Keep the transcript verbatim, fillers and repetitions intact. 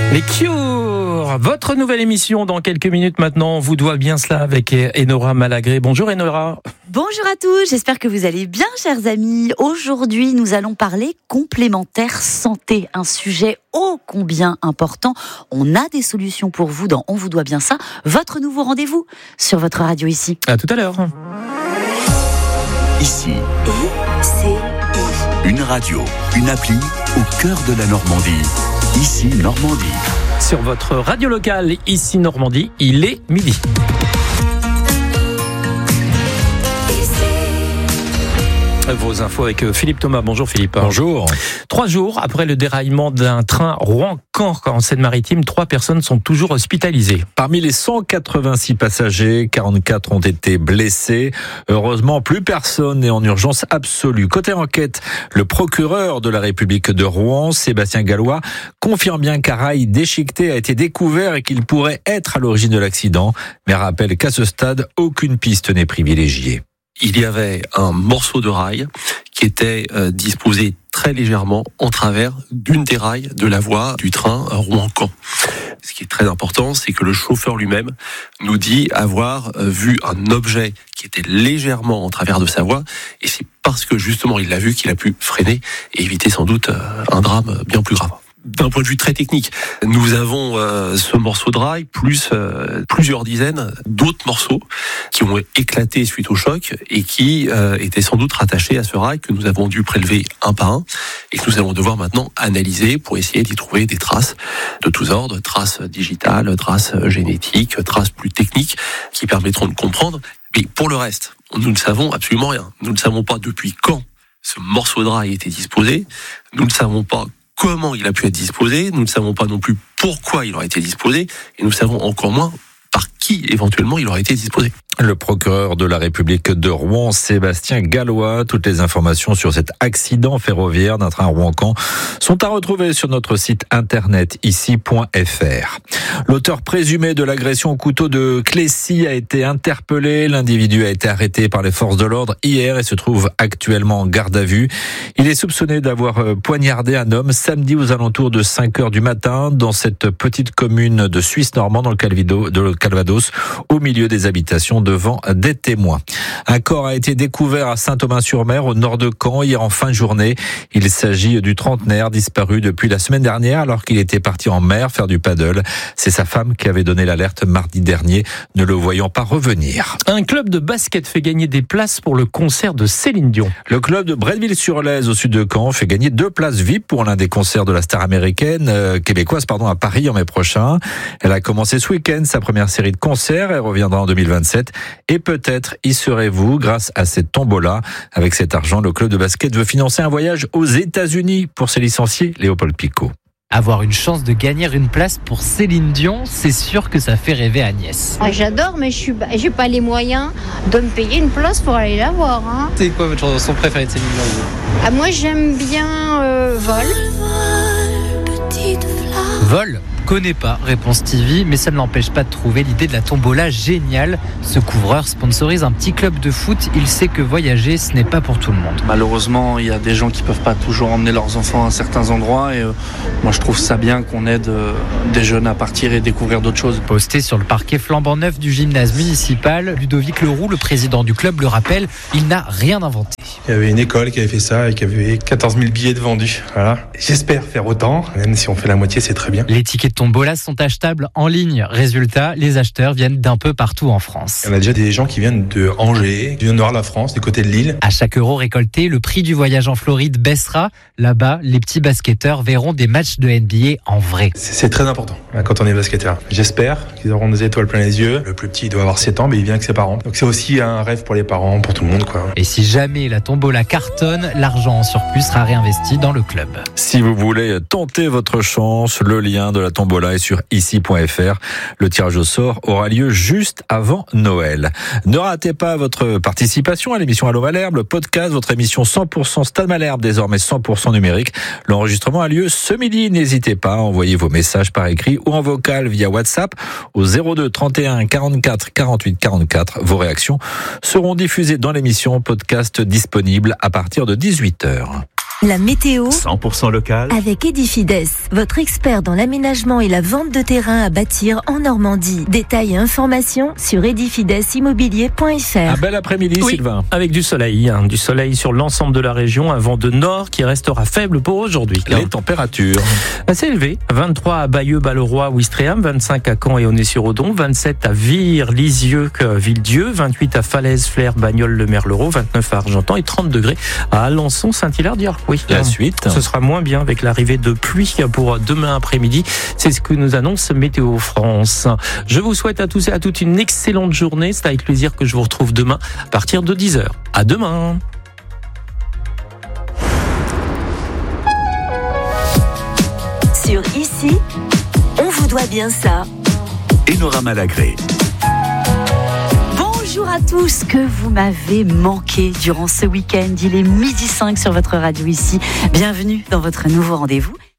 Les Cure, votre nouvelle émission dans quelques minutes maintenant. On vous doit bien cela avec Enora Malagré. Bonjour Enora. Bonjour à tous, j'espère que vous allez bien chers amis. Aujourd'hui nous allons parler complémentaire santé, un sujet ô combien important. On a des solutions pour vous dans On vous doit bien ça, votre nouveau rendez-vous sur votre radio ici. À tout à l'heure. Ici, I C I. une radio, une appli au cœur de la Normandie. Ici Normandie. Sur votre radio locale, ici Normandie, il est midi. Vos infos avec Philippe Thomas. Bonjour Philippe. Bonjour. Trois jours après le déraillement d'un train Rouen-Caen en Seine-Maritime, trois personnes sont toujours hospitalisées. Parmi les cent quatre-vingt-six passagers, quarante-quatre ont été blessés. Heureusement, plus personne n'est en urgence absolue. Côté enquête, le procureur de la République de Rouen, Sébastien Gallois, confirme bien qu'un rail déchiqueté a été découvert et qu'il pourrait être à l'origine de l'accident, mais rappelle qu'à ce stade, aucune piste n'est privilégiée. Il y avait un morceau de rail qui était euh, disposé très légèrement en travers d'une des rails de la voie du train Rouen-Caen. Ce qui est très important, c'est que le chauffeur lui-même nous dit avoir euh, vu un objet qui était légèrement en travers de sa voie, et c'est parce que justement il l'a vu qu'il a pu freiner et éviter sans doute euh, un drame bien plus grave. D'un point de vue très technique, nous avons euh, ce morceau de rail plus euh, plusieurs dizaines d'autres morceaux qui ont éclaté suite au choc et qui euh, étaient sans doute rattachés à ce rail que nous avons dû prélever un par un et que nous allons devoir maintenant analyser pour essayer d'y trouver des traces de tous ordres, traces digitales, traces génétiques, traces plus techniques qui permettront de comprendre. Mais pour le reste, nous ne savons absolument rien. Nous ne savons pas depuis quand ce morceau de rail était disposé. Nous ne savons pas comment il a pu être disposé, nous ne savons pas non plus pourquoi il aurait été disposé, et nous savons encore moins par qui éventuellement il aurait été disposé. Le procureur de la République de Rouen, Sébastien Gallois. Toutes les informations sur cet accident ferroviaire d'un train Rouen-Caen sont à retrouver sur notre site internet ici point f r. L'auteur présumé de l'agression au couteau de Clécy a été interpellé. L'individu a été arrêté par les forces de l'ordre hier et se trouve actuellement en garde à vue. Il est soupçonné d'avoir poignardé un homme samedi aux alentours de cinq heures du matin dans cette petite commune de Suisse normande dans le Calvados, au milieu des habitations devant des témoins. Un corps a été découvert à Saint-Thomas-sur-Mer, au nord de Caen, hier en fin de journée. Il s'agit du trentenaire disparu depuis la semaine dernière alors qu'il était parti en mer faire du paddle. C'est sa femme qui avait donné l'alerte mardi dernier, ne le voyant pas revenir. Un club de basket fait gagner des places pour le concert de Céline Dion. Le club de Bretteville-sur-Lez, au sud de Caen, fait gagner deux places V I P pour l'un des concerts de la star américaine, euh, québécoise, pardon, à Paris en mai prochain. Elle a commencé ce week-end sa première série de concerts. Elle reviendra en deux mille vingt-sept. Et peut-être y serez-vous grâce à cette tombola. Avec cet argent, le club de basket veut financer un voyage aux États-Unis pour ses licenciés, Léopold Picot. Avoir une chance de gagner une place pour Céline Dion, c'est sûr que ça fait rêver Agnès. Ah, j'adore, mais je suis, j'ai pas les moyens de me payer une place pour aller la voir. Hein. C'est quoi votre chanson préférée de Céline Dion? Ah, moi, j'aime bien euh, Vol. Vol, connais pas, répond Stevie, mais ça ne l'empêche pas de trouver l'idée de la tombola géniale. Ce couvreur sponsorise un petit club de foot. Il sait que voyager, ce n'est pas pour tout le monde. Malheureusement, il y a des gens qui peuvent pas toujours emmener leurs enfants à certains endroits et euh, moi je trouve ça bien qu'on aide euh, des jeunes à partir et découvrir d'autres choses. Posté sur le parquet flambant neuf du gymnase municipal, Ludovic Leroux, le président du club, le rappelle, il n'a rien inventé. Il y avait une école qui avait fait ça et qui avait quatorze mille billets de vendus. Voilà. J'espère faire autant, même si on fait la moitié, c'est très bien. Les tickets de tombola sont achetables en ligne. Résultat, les acheteurs viennent d'un peu partout en France. On a déjà des gens qui viennent de Angers, du nord de la France, du côté de Lille. À chaque euro récolté, le prix du voyage en Floride baissera. Là-bas, les petits basketteurs verront des matchs de N B A en vrai. C'est, c'est très important quand on est basketteur. J'espère qu'ils auront des étoiles plein les yeux. Le plus petit, il doit avoir sept ans, mais il vient avec ses parents. Donc c'est aussi un rêve pour les parents, pour tout le monde, quoi. Et si jamais la tombola cartonne, l'argent en surplus sera réinvesti dans le club. Si vous voulez tenter votre chance, le lien de la tombola est sur ici point f r. Le tirage au sort aura lieu juste avant Noël. Ne ratez pas votre participation à l'émission Allô Malherbe, le podcast, votre émission cent pour cent Stade Malherbe, désormais cent pour cent numérique. L'enregistrement a lieu ce midi. N'hésitez pas à envoyer vos messages par écrit ou en vocal via WhatsApp au zéro deux trente et un quarante-quatre quarante-huit quarante-quatre. Vos réactions seront diffusées dans l'émission podcast disponible à partir de dix-huit heures. La météo cent pour cent local avec Edifides, votre expert dans l'aménagement et la vente de terrain à bâtir en Normandie. Détails et informations sur edifides immobilier point f r. Un bel après-midi, Oui, Sylvain. avec du soleil, hein, du soleil sur l'ensemble de la région, un vent de nord qui restera faible pour aujourd'hui. Les températures. Assez élevé, vingt-trois à Bayeux, Balleroy, Ouistreham, vingt-cinq à Caen et Aulnay-sur-Odon, vingt-sept à Vire, Lisieux, Villedieu, vingt-huit à Falaise, Flers, Bagnols, Le Merlereau, vingt-neuf à Argentan et trente degrés à Alençon, Saint-Hilaire-d'Yarc. Oui, La suite. Ce sera moins bien avec l'arrivée de pluie pour demain après-midi. C'est ce que nous annonce Météo France. Je vous souhaite à tous et à toutes une excellente journée. C'est avec plaisir que je vous retrouve demain à partir de dix heures. À demain. Sur Ici, on vous doit bien ça. Enora Malagré. Bonjour à tous, que vous m'avez manqué durant ce week-end. Il est midi cinq sur votre radio ici. Bienvenue dans votre nouveau rendez-vous.